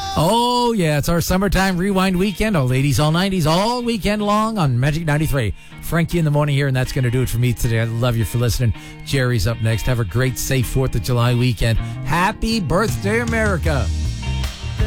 Oh, yeah, it's our summertime rewind weekend. All 80s, all 90s, all weekend long on Magic 93. Frankie in the morning here, and that's going to do it for me today. I love you for listening. Jerry's up next. Have a great, safe 4th of July weekend. Happy birthday, America.